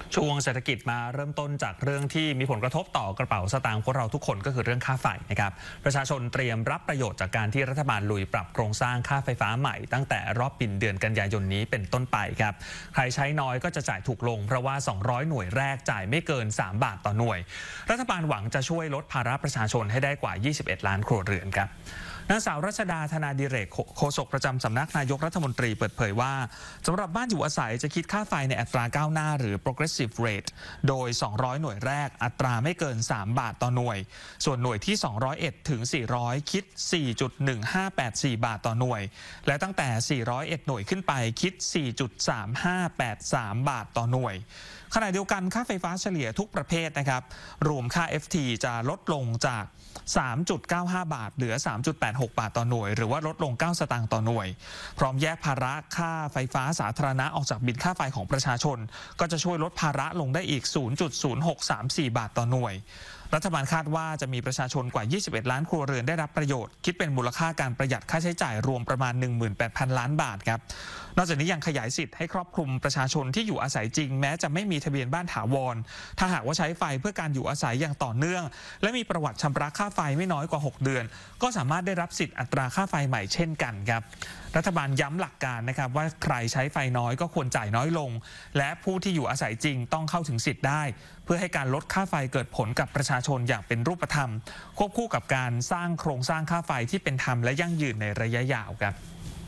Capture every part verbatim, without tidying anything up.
ช่วงเศรษฐกิจมาเริ่มต้นจากเรื่องที่มีผลกระทบต่อกระเป๋าสตางค์พวกเราทุกคนก็คือเรื่องค่าไฟนะครับประชาชนเตรียมรับประโยชน์จากการที่รัฐบาลลุยปรับโครงสร้างค่าไฟฟ้าใหม่ตั้งแต่รอบปิ่นเดือนกันยายนนี้เป็นต้นไปครับใครใช้น้อยก็จะจ่ายถูกลงเพราะว่าสองร้อยหน่วยแรกจ่ายไม่เกินสามบาทต่อหน่วยรัฐบาลหวังจะช่วยลดภาระประชาชนให้ได้กว่ายี่สิบเอ็ดล้านครัวเรือนครับนางสาวรัชดาธนาดิเรกโฆษกประจำสำนักนายกรัฐมนตรีเปิดเผยว่าสำหรับบ้านอยู่อาศัยจะคิดค่าไฟในอัตราก้าวหน้าหรือ progressive rate โดยสองร้อยหน่วยแรกอัตราไม่เกินสามบาทต่อหน่วยส่วนหน่วยที่สองร้อยเอ็ดถึงสี่ร้อยคิด สี่จุดหนึ่งห้าแปดสี่ บาทต่อหน่วยและตั้งแต่สี่ร้อยเอ็ดหน่วยขึ้นไปคิด สี่จุดสามห้าแปดสาม บาทต่อหน่วยขณะเดียวกันค่าไฟฟ้าเฉลี่ยทุกประเภทนะครับรวมค่า เอฟ ที จะลดลงจาก สามจุดเก้าห้า บาทเหลือ สามจุดแปดหก บาทต่อหน่วยหรือว่าลดลงเก้าสตางค์ต่อหน่วยพร้อมแยกภาระค่าไฟฟ้าสาธารณะออกจากบิลค่าไฟของประชาชนก็จะช่วยลดภาระลงได้อีก ศูนย์จุดศูนย์หกสามสี่ บาทต่อหน่วยรัฐบาลคาดว่าจะมีประชาชนกว่ายี่สิบเอ็ดล้านครัวเรือนได้รับประโยชน์คิดเป็นมูลค่าการประหยัดค่าใช้จ่ายรวมประมาณ หนึ่งหมื่นแปดพัน ล้านบาทครับนอกจากนี้ยังขยายสิทธิ์ให้ครอบคลุมประชาชนที่อยู่อาศัยจริงแม้จะไม่มีทะเบียนบ้านถาวรถ้าหากว่าใช้ไฟเพื่อการอยู่อาศัยอย่างต่อเนื่องและมีประวัติชำระค่าไฟไม่น้อยกว่าหกเดือนก็สามารถได้รับสิทธิ์อัตราค่าไฟใหม่เช่นกันครับรัฐบาลย้ำหลักการนะครับว่าใครใช้ไฟน้อยก็ควรจ่ายน้อยลงและผู้ที่อยู่อาศัยจริงต้องเข้าถึงสิทธิ์ได้เพื่อให้การลดค่าไฟเกิดผลกับประชาชนอย่างเป็นรูปธรรมควบคู่กับการสร้างโครงสร้างค่าไฟที่เป็นธรรมและยั่งยืนในระยะยาวครับ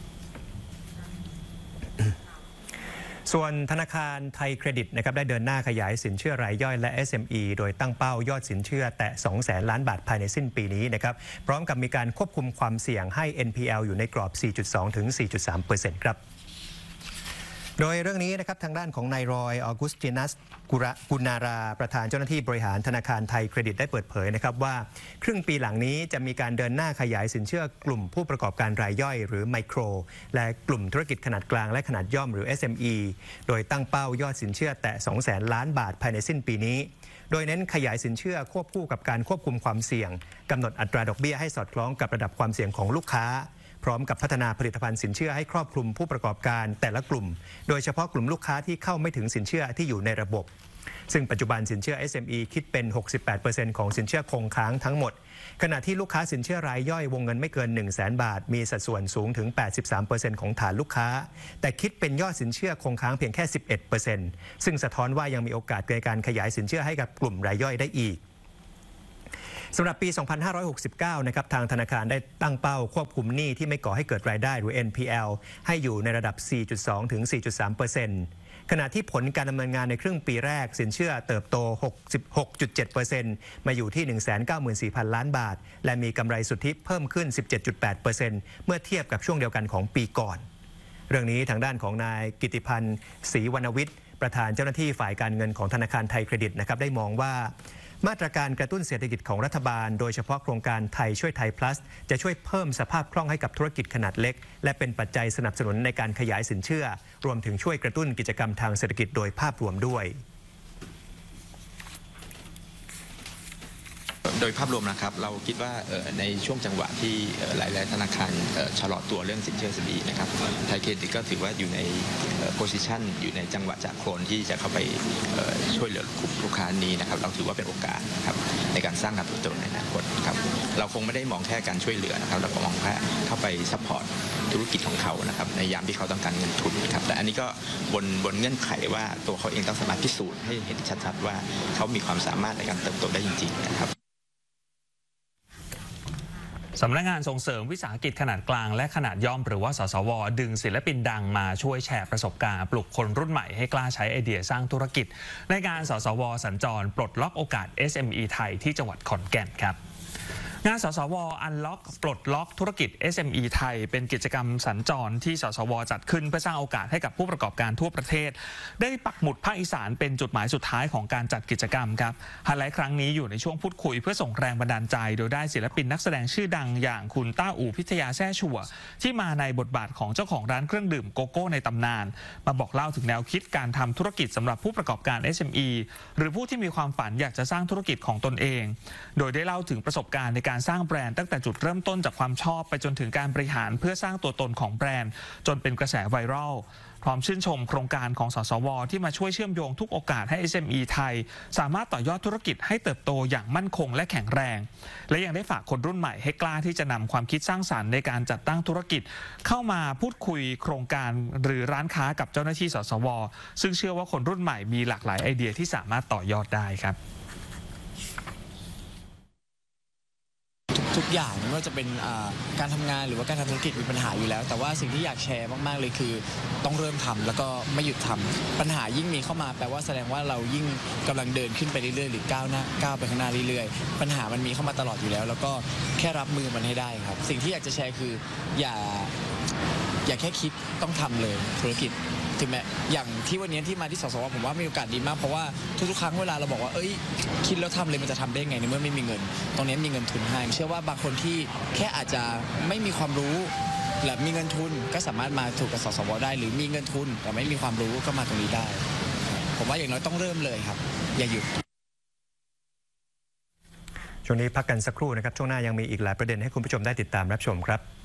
ส่วนธนาคารไทยเครดิตนะครับได้เดินหน้าขยายสินเชื่อรายย่อยและ เอส เอ็ม อี โดยตั้งเป้ายอดสินเชื่อแตะ สองแสน ล้านบาทภายในสิ้นปีนี้นะครับพร้อมกับมีการควบคุมความเสี่ยงให้ เอ็น พี แอล อยู่ในกรอบ สี่จุดสอง ถึง สี่จุดสามเปอร์เซ็นต์ ครับโดยเรื่องนี้นะครับทางด้านของนายรอยออกุสตินัสกุณาราประธานเจ้าหน้าที่บริหารธนาคารไทยเครดิตได้เปิดเผยนะครับว่าครึ่งปีหลังนี้จะมีการเดินหน้าขยายสินเชื่อกลุ่มผู้ประกอบการรายย่อยหรือไมโครและกลุ่มธุรกิจขนาดกลางและขนาดย่อมหรือ เอส เอ็ม อี โดยตั้งเป้ายอดสินเชื่อแตะ สองแสน ล้านบาทภายในสิ้นปีนี้โดยเน้นขยายสินเชื่อควบคู่กับการควบคุมความเสี่ยงกำหนดอัตราดอกเบี้ยให้สอดคล้องกับระดับความเสี่ยงของลูกค้าพร้อมกับพัฒนาผลิตภัณฑ์สินเชื่อให้ครอบคลุมผู้ประกอบการแต่ละกลุ่มโดยเฉพาะกลุ่มลูกค้าที่เข้าไม่ถึงสินเชื่อที่อยู่ในระบบซึ่งปัจจุบันสินเชื่อ เอส เอ็ม อี คิดเป็น หกสิบแปดเปอร์เซ็นต์ ของสินเชื่อคงค้างทั้งหมดขณะที่ลูกค้าสินเชื่อรายย่อยวงเงินไม่เกิน หนึ่งแสน บาทมีสัดส่วนสูงถึง แปดสิบสามเปอร์เซ็นต์ ของฐานลูกค้าแต่คิดเป็นยอดสินเชื่อคงค้างเพียงแค่ สิบเอ็ดเปอร์เซ็นต์ ซึ่งสะท้อนว่ายังมีโอกาสในการขยายสินเชื่อให้กับกลุ่มรายย่อยได้อีกสำหรับปี สองพันห้าร้อยหกสิบเก้า นะครับทางธนาคารได้ตั้งเป้าควบคุมหนี้ที่ไม่ก่อให้เกิดรายได้หรือ เอ็น พี แอล ให้อยู่ในระดับ สี่จุดสอง ถึง สี่จุดสามเปอร์เซ็นต์ ขณะที่ผลการดำเนินงานในครึ่งปีแรกสินเชื่อเติบโต หกสิบหกจุดเจ็ดเปอร์เซ็นต์ มาอยู่ที่ หนึ่งแสนเก้าหมื่นสี่พัน ล้านบาทและมีกำไรสุทธิเพิ่มขึ้น สิบเจ็ดจุดแปดเปอร์เซ็นต์ เมื่อเทียบกับช่วงเดียวกันของปีก่อนเรื่องนี้ทางด้านของนายกิติพันธ์ศรีวรรณวิทย์ประธานเจ้าหน้าที่ฝ่ายการเงินของธนาคารไทยเครดิตนะครับได้มองว่ามาตรการกระตุ้นเศรษฐกิจของรัฐบาลโดยเฉพาะโครงการไทยช่วยไทย plus จะช่วยเพิ่มสภาพคล่องให้กับธุรกิจขนาดเล็กและเป็นปัจจัยสนับสนุนในการขยายสินเชื่อรวมถึงช่วยกระตุ้นกิจกรรมทางเศรษฐกิจโดยภาพรวมด้วยโดยภาพรวมนะครับเราคิดว่าในช่วงจังหวะที่หลายๆธนาคารชะลอตัวเรื่องสินเชื่อ เอส เอ็ม อี นะครับไทยเครดิตก็ถือว่าอยู่ในโพซิชันอยู่ในจังหวะจากโคลนที่จะเข้าไปช่วยเหลือกลุ่มลูกค้านี้นะครับเราถือว่าเป็นโอกาสครับในการสร้างการเติบโตในอนาคตครับเราคงไม่ได้มองแค่การช่วยเหลือนะครับเราก็มองแค่เข้าไปซัพพอร์ตธุรกิจของเขานะครับในยามที่เขาต้องการเงินทุนครับแต่อันนี้ก็บนบนเงื่อนไขว่าตัวเขาเองต้องสามารถพิสูจน์ให้เห็นชัดๆว่าเขามีความสามารถในการเติบโตได้จริงๆนะครับสำนักงานส่งเสริมวิสาหกิจขนาดกลางและขนาดย่อมหรือว่าสสวดึงศิลปินดังมาช่วยแชร์ประสบการณ์ปลุกคนรุ่นใหม่ให้กล้าใช้ไอเดียสร้างธุรกิจในงานสสวสัญจรปลดล็อกโอกาส เอส เอ็ม อี ไทยที่จังหวัดขอนแก่นครับงานสสวอันล็อกปลดล็อกธุรกิจ เอส เอ็ม อี ไทยเป็นกิจกรรมสัญจรที่สสวจัดขึ้นเพื่อสร้างโอกาสให้กับผู้ประกอบการทั่วประเทศได้ปักหมุดภาคอีสานเป็นจุดหมายสุดท้ายของการจัดกิจกรรมครับไฮไลท์ครั้งนี้อยู่ในช่วงพูดคุยเพื่อส่งแรงบันดาลใจโดยได้ศิลปินนักแสดงชื่อดังอย่างคุณต้าอู่พิทยาแซ่ชัวที่มาในบทบาทของเจ้าของร้านเครื่องดื่มโกโก้ในตำนานมาบอกเล่าถึงแนวคิดการทำธุรกิจสำหรับผู้ประกอบการ เอส เอ็ม อี หรือผู้ที่มีความฝันอยากจะสร้างธุรกิจของตนเองโดยได้เล่าถึงประสบการณ์ในการสร้างแบรนด์ตั้งแต่จุดเริ่มต้นจากความชอบไปจนถึงการบริหารเพื่อสร้างตัวตนของแบรนด์จนเป็นกระแสไวรัลพร้อมชื่นชมโครงการของสสวที่มาช่วยเชื่อมโยงทุกโอกาสให้ เอส เอ็ม อี ไทยสามารถต่อยอดธุรกิจให้เติบโตอย่างมั่นคงและแข็งแรงและยังได้ฝากคนรุ่นใหม่ให้กล้าที่จะนำความคิดสร้างสรรค์ในการจัดตั้งธุรกิจเข้ามาพูดคุยโครงการหรือร้านค้ากับเจ้าหน้าที่สสวซึ่งเชื่อว่าคนรุ่นใหม่มีหลากหลายไอเดียที่สามารถต่อยอดได้ครับทุกอย่างไม่ว่าจะเป็นการทำงานหรือว่าการทำธุรกิจมีปัญหาอยู่แล้วแต่ว่าสิ่งที่อยากแชร์มากๆเลยคือต้องเริ่มทำแล้วก็ไม่หยุดทำปัญหายิ่งมีเข้ามาแปลว่าแสดงว่าเรายิ่งกำลังเดินขึ้นไปเรื่อยๆหรือก้าวหน้าก้าวไปข้างหน้าเรื่อยๆปัญหามันมีเข้ามาตลอดอยู่แล้วแล้วก็แค่รับมือมันให้ได้ครับสิ่งที่อยากจะแชร์คืออย่าอย่าแค่คิดต้องทำเลยธุรกิจถึงแม้อย่างที่วันนี้ที่มาที่สสวผมว่ามีโอกาสดีมากเพราะว่าทุกๆครั้งเวลาเราบอกว่าเอ้ยคิดแล้วทำเลยมันจะทำได้ไงในเมื่อไม่มีเงินตรงนี้มีเงินทุนให้เชื่อว่าบางคนที่แค่อาจจะไม่มีความรู้และมีเงินทุนก็สามารถมาถูกกับสสวได้หรือมีเงินทุนแต่ไม่มีความรู้ก็มาตรงนี้ได้ผมว่าอย่างน้อยต้องเริ่มเลยครับอย่าหยุดช่วงนี้พักกันสักครู่นะครับช่วงหน้ายังมีอีกหลายประเด็นให้คุณผู้ชมได้ติดตามรับชมครับ